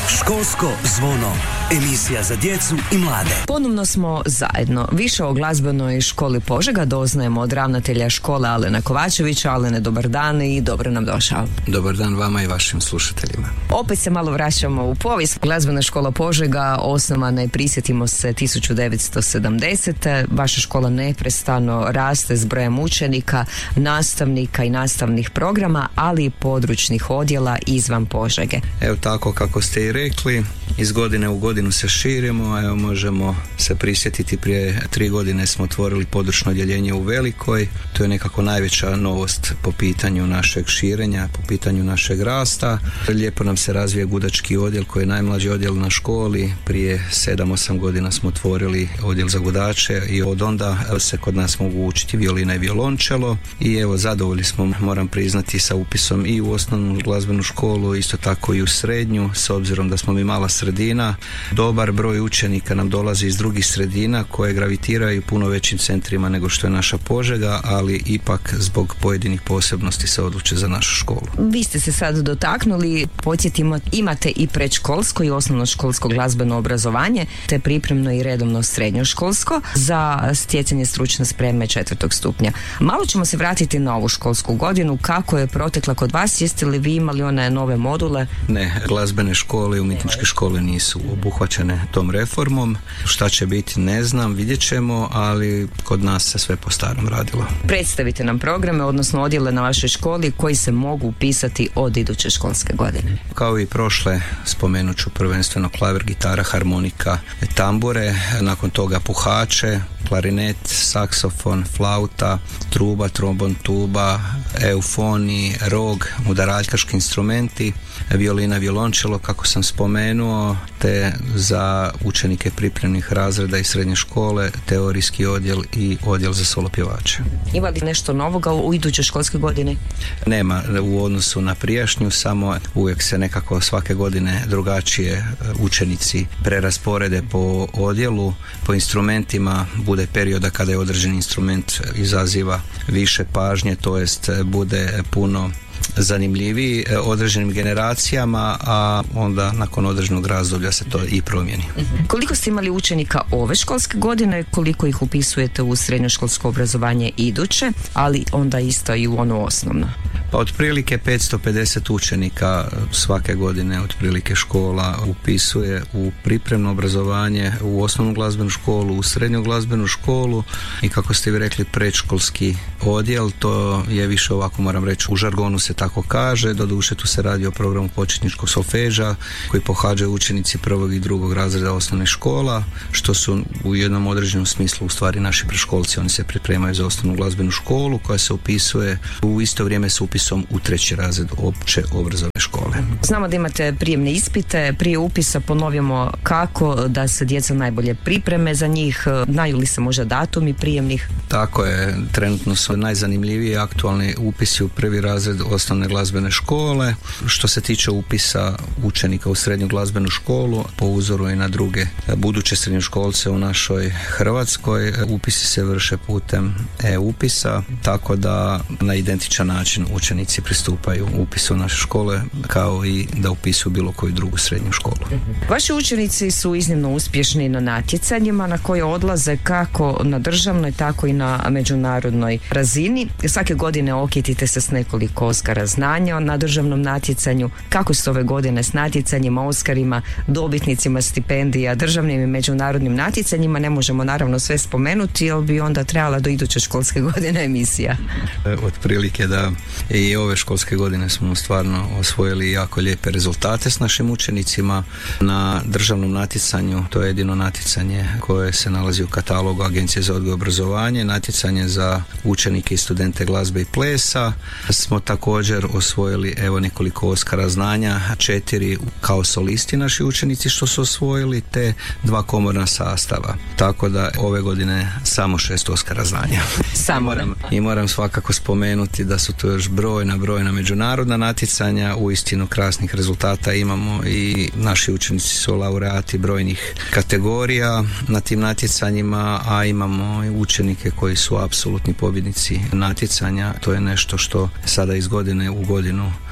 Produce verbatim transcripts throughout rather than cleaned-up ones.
Školsko zvono. Emisija za djecu i mlade. Ponovno smo zajedno. Više o glazbenoj školi Požega doznajemo od ravnatelja škole Alena Kovačevića. Alene, dobar dan i dobro nam došao. Dobar dan vama i vašim slušateljima. Opet se malo vraćamo u povijest. Glazbena škola Požega osnovana je, prisjetimo se, tisuću devetsto sedamdesete. Vaša škola neprestano raste s brojem učenika, nastavnika i nastavnih programa, ali i područnih odjela izvan Požege. Evo tako kako ste i rekli, iz godine u godinu se širimo. Evo možemo se prisjetiti, prije tri godine smo otvorili područno odjeljenje u Velikoj. To je nekako najveća novost po pitanju našeg širenja, po pitanju našeg rasta. Lijepo nam se razvije gudački odjel koji je najmlađi odjel na školi. Prije sedam osam godina smo otvorili odjel za gudače i od onda se kod nas mogu učiti violina i violončelo. I evo zadovoljni smo, moram priznati, sa upisom i u osnovnu glazbenu školu, isto tako i u srednju, s obzirom da smo mi mala sredina. Dobar broj učenika nam dolazi iz drugih sredina koje gravitiraju puno većim centrima nego što je naša Požega, ali ipak zbog pojedinih posebnosti se odluče za našu školu. Vi ste se sad dotaknuli, podsjetimo, imate i predškolsko i osnovnoškolsko glazbeno obrazovanje, te pripremno i redovno srednjoškolsko za stjecanje stručne spreme četvrtog stupnja. Malo ćemo se vratiti na ovu školsku godinu. Kako je protekla kod vas? Jeste li vi imali one nove module? Ne, glazbene škole i umjetničke škole nisu obuhvaćene tom reformom. Šta će biti ne znam, vidjet ćemo, ali kod nas se sve po starom radilo. Predstavite nam programe, odnosno odjele na vašoj školi koji se mogu upisati od iduće školske godine. Kao i prošle, spomenut ću prvenstveno klavir, gitara, harmonika, tambure, nakon toga puhače, klarinet, saksofon, flauta, truba, trombon, tuba, eufoni, rog, udaraljkaški instrumenti, violina, violončelo, kako sam spomenuo, te za učenike pripremnih razreda i srednje škole teorijski odjel i odjel za solo pjevače. Ima li nešto novoga u idućoj školske godine? Nema u odnosu na prijašnju, samo uvijek se nekako svake godine drugačije učenici prerasporede po odjelu, po instrumentima. Bude perioda kada je određeni instrument izaziva više pažnje, to jest bude puno zanimljiviji određenim generacijama, a onda nakon određenog razdoblja se to i promijeni. Uh-huh. Koliko ste imali učenika ove školske godine, koliko ih upisujete u srednjoškolsko obrazovanje iduće, ali onda isto i u ono osnovno? Pa otprilike petsto pedeset učenika svake godine otprilike škola upisuje u pripremno obrazovanje, u osnovnu glazbenu školu, u srednju glazbenu školu i, kako ste vi rekli, predškolski odjel. To je više ovako, moram reći, u žargonu se tako kaže. Doduše tu se radi o programu početničkog solfeža koji pohađaju učenici prvog i drugog razreda osnovne škola, što su u jednom određenom smislu u stvari naši predškolci. Oni se pripremaju za osnovnu glazbenu školu koja se upisuje u isto vrijeme s upisom u treći razred opće obrazovne škole. Znamo da imate prijemne ispite. Prije upisa ponovimo kako da se djeca najbolje pripreme za njih. Znaju li se možda datumi prijemnih? Tako je, trenutno su najzanimljiviji aktualni upisi u prvi razred osnovne glazbene škole. Što se tiče upisa učenika u srednju glazbenu školu, po uzoru i na druge buduće srednjoškolce u našoj Hrvatskoj, upisi se vrše putem e-upisa, tako da na identičan način učenici pristupaju upisu naše škole kao i da upisuju bilo koju drugu srednju školu. Vaši učenici su iznimno uspješni na natjecanjima na koje odlaze kako na državnoj, tako i na međunarodnoj razini. Svake godine okitite se s nekoliko Oskara znanja na državnom natjecanju. Kako ste ove godine s natjecanjima, Oskarima, dobitnicima stipendija, državnim i međunarodnim natjecanjima? Ne možemo naravno sve spomenuti, jer bi onda trebala do iduće školske godine emisija. Otprilike da i ove školske godine smo stvarno osvojili jako lijepe rezultate s našim učenicima. Na državnom natjecanju, to je jedino natjecanje koje se nalazi u katalogu Agencije za odgoj i obrazovanje, natjecanje za učenike i studente glazbe i plesa, smo također osvojili evo nekoliko Oskara znanja, četiri kao solisti naši učenici što su osvojili, te dva komorna sastava. Tako da ove godine samo šest Oskara znanja. Samo moram, I moram svakako spomenuti da su to još brojna, brojna međunarodna natjecanja. Uistinu krasnih rezultata imamo i naši učenici su laureati brojnih kategorija na tim natjecanjima, a imamo i učenike koji su apsolutni pobjednici natjecanja. To je nešto što sada iz godine u godinu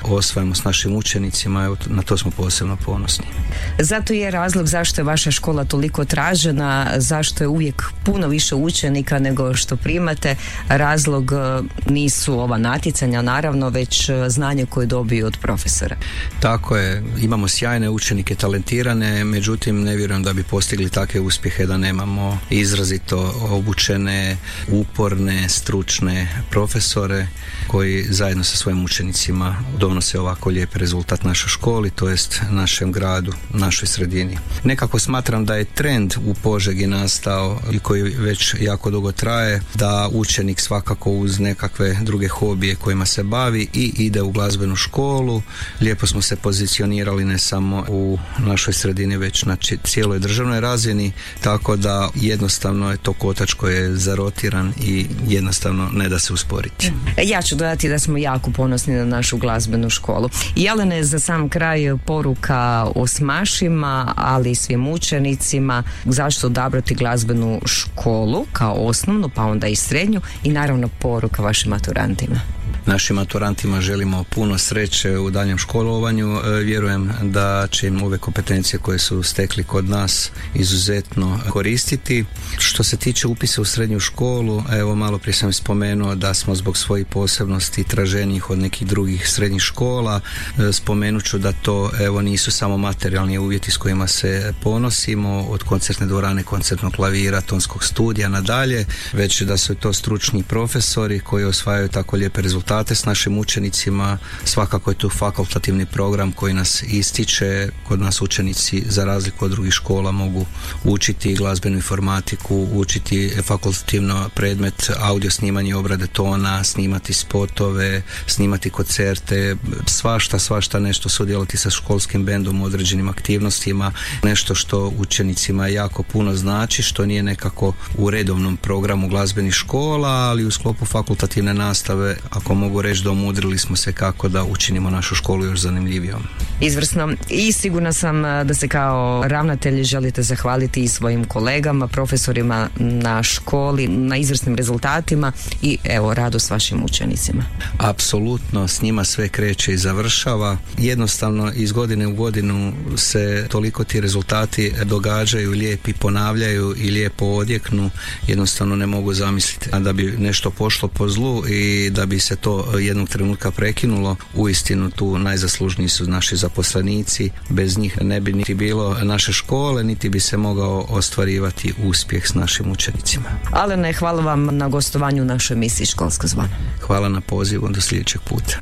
osvajamo s našim učenicima, evo, na to smo posebno ponosni. Zato je razlog zašto je vaša škola toliko tražena, zašto je uvijek puno više učenika nego što primate. Razlog nisu ova natjecanja, naravno, već znanje koje dobiju od profesora. Tako je, imamo sjajne učenike, talentirane, međutim ne vjerujem da bi postigli takve uspjehe da nemamo izrazito obučene, uporne, stručne profesore koji zajedno sa svojim učenicima donose ovako lijep rezultat našoj školi, to jest našem gradu, našoj sredini. Nekako smatram da je trend u Požegi nastao i koji već jako dugo traje, da učenik svakako uz nekakve druge hobije kojima se bavi i ide u glazbenu školu. Lijepo smo se pozicionirali ne samo u našoj sredini, već na cijeloj državnoj razini, tako da jednostavno je to kotač koji je zarotiran i jednostavno ne da se usporiti. Ja ću dodati da smo jako ponosni na našu glazbenu školu. Jelene, za sam kraj poruka osmašima, ali i svim učenicima, zašto odabrati glazbenu školu kao osnovnu, pa onda i srednju, i naravno poruka vašim maturantima. Našim maturantima želimo puno sreće u daljem školovanju. Vjerujem da će im ove kompetencije koje su stekli kod nas izuzetno koristiti. Što se tiče upisa u srednju školu, evo malo prije sam spomenuo da smo zbog svojih posebnosti traženijih od nekih drugih srednjih škola. Spomenut ću da to evo nisu samo materijalni uvjeti s kojima se ponosimo, od koncertne dvorane, koncertnog klavira, tonskog studija nadalje, već da su to stručni profesori koji osvajaju tako lijepe rezultate s našim učenicima. Svakako je tu fakultativni program koji nas ističe. Kod nas učenici, za razliku od drugih škola, mogu učiti glazbenu informatiku, učiti fakultativno predmet audio snimanje i obrade tona, snimati spotove, snimati koncerte, svašta, svašta nešto, sudjelovati sa školskim bendom u određenim aktivnostima, nešto što učenicima jako puno znači, što nije nekako u redovnom programu glazbenih škola, ali u sklopu fakultativne nastave, ako mogu reći, domudrili smo se kako da učinimo našu školu još zanimljivijom. Izvrsno. I sigurna sam da se kao ravnatelji želite zahvaliti i svojim kolegama, profesorima na školi, na izvrsnim rezultatima i evo, radu s vašim učenicima. Apsolutno, s njima sve kreće i završava. Jednostavno, iz godine u godinu se toliko ti rezultati događaju, lijepi ponavljaju i lijepo odjeknu. Jednostavno ne mogu zamisliti da bi nešto pošlo po zlu i da bi se to jednog trenutka prekinulo. Uistinu tu najzaslužniji su naši zaposlenici. Bez njih ne bi niti bilo naše škole, niti bi se mogao ostvarivati uspjeh s našim učenicima. Alene, hvala vam na gostovanju u našoj emisiji Školsko zvono. Hvala na pozivu, do sljedećeg puta.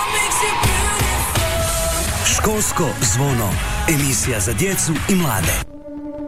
Školsko zvono, emisija za djecu i mlade.